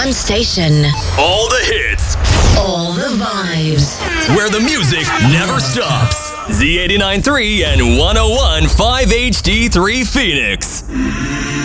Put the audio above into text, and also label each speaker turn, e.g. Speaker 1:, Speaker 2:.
Speaker 1: one station.
Speaker 2: All the hits.
Speaker 1: All the vibes.
Speaker 2: Where the music never stops. Z89.3 and 101.5 HD3 Phoenix.